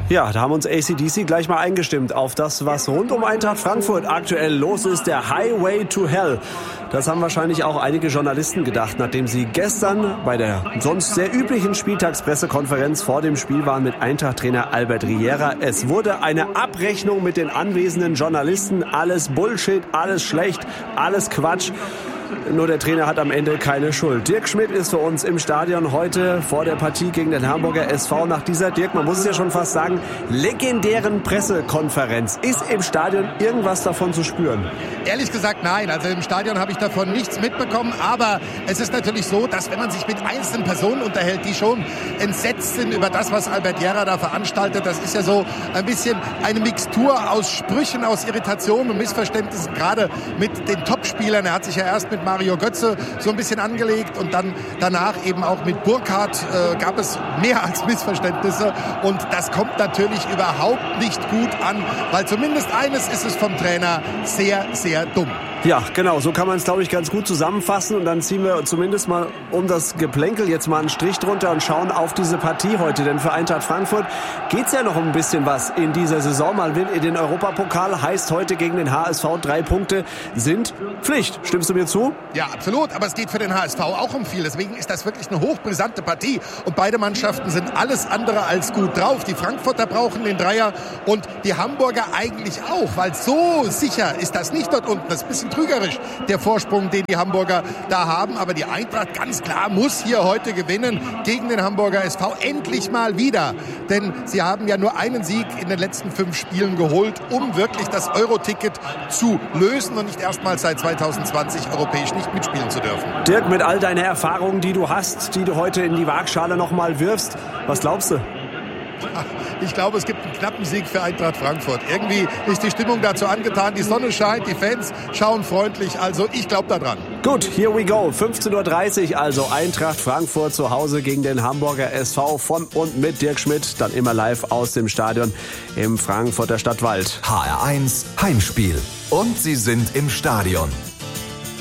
Ja, da haben uns AC/DC gleich mal eingestimmt auf das, was rund um Eintracht Frankfurt aktuell los ist, der Highway to Hell. Das haben wahrscheinlich auch einige Journalisten gedacht, nachdem sie gestern bei der sonst sehr üblichen Spieltagspressekonferenz vor dem Spiel waren mit Eintracht-Trainer Albert Riera. Es wurde eine Abrechnung mit den anwesenden Journalisten. Alles Bullshit, alles schlecht, alles Quatsch. Nur der Trainer hat am Ende keine Schuld. Dirk Schmidt ist für uns im Stadion heute vor der Partie gegen den Hamburger SV. Nach dieser, Dirk, man muss es ja schon fast sagen, legendären Pressekonferenz. Ist im Stadion irgendwas davon zu spüren? Ehrlich gesagt nein. Also im Stadion habe ich davon nichts mitbekommen. Aber es ist natürlich so, dass wenn man sich mit einzelnen Personen unterhält, die schon entsetzt sind über das, was Albert Riera da veranstaltet, das ist ja so ein bisschen eine Mixtur aus Sprüchen, aus Irritationen und Missverständnissen, gerade mit den Topspielern. Er hat sich ja erst mit Mario Götze so ein bisschen angelegt und dann danach eben auch mit Burkhardt gab es mehr als Missverständnisse und das kommt natürlich überhaupt nicht gut an, weil zumindest eines ist es vom Trainer: sehr, sehr dumm. Ja, genau, so kann man es, glaube ich, ganz gut zusammenfassen und dann ziehen wir zumindest mal um das Geplänkel jetzt mal einen Strich drunter und schauen auf diese Partie heute, denn für Eintracht Frankfurt geht's ja noch um ein bisschen was in dieser Saison. Man will in den Europapokal, heißt heute gegen den HSV 3 Punkte sind Pflicht. Stimmst du mir zu? Ja, absolut, aber es geht für den HSV auch um viel, deswegen ist das wirklich eine hochbrisante Partie und beide Mannschaften sind alles andere als gut drauf. Die Frankfurter brauchen den Dreier und die Hamburger eigentlich auch, weil so sicher ist das nicht dort unten. Das ist ein bisschen trügerisch, der Vorsprung, den die Hamburger da haben. Aber die Eintracht ganz klar muss hier heute gewinnen gegen den Hamburger SV. Endlich mal wieder. Denn sie haben ja nur einen Sieg in den letzten 5 Spielen geholt, um wirklich das Euro-Ticket zu lösen und nicht erstmals seit 2020 europäisch nicht mitspielen zu dürfen. Dirk, mit all deiner Erfahrungen, die du hast, die du heute in die Waagschale noch mal wirfst, was glaubst du? Ich glaube, es gibt einen knappen Sieg für Eintracht Frankfurt. Irgendwie ist die Stimmung dazu angetan. Die Sonne scheint, die Fans schauen freundlich. Also ich glaube da dran. Gut, here we go. 15:30 Uhr, also Eintracht Frankfurt zu Hause gegen den Hamburger SV von und mit Dirk Schmidt. Dann immer live aus dem Stadion im Frankfurter Stadtwald. HR1 Heimspiel. Und sie sind im Stadion.